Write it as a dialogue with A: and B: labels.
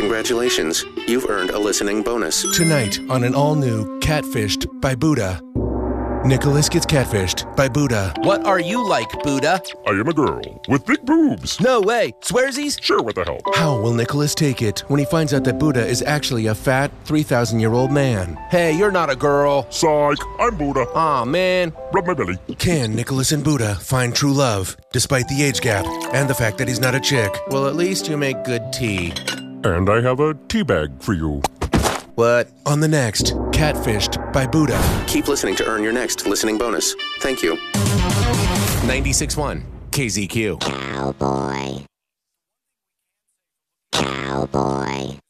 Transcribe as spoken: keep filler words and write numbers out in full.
A: Congratulations, you've earned a listening bonus.
B: Tonight on an all-new Catfished by Buddha. Nicholas gets catfished by Buddha.
C: What are you like, Buddha?
D: I am a girl with big boobs.
C: No way. Swearsies?
D: Sure, what the hell?
B: How will Nicholas take it when he finds out that Buddha is actually a fat, three thousand year old man?
C: Hey, you're not a girl.
D: Psych, I'm Buddha.
C: Aw, man.
D: Rub my belly.
B: Can Nicholas and Buddha find true love, despite the age gap and the fact that he's not a chick?
C: Well, at least you make good tea.
D: And I have a tea bag for you.
C: What?
B: On the next Catfished by Buddha.
A: Keep listening to earn your next listening bonus. Thank you.
C: ninety-six point one K Z Q.
E: Cowboy. Cowboy.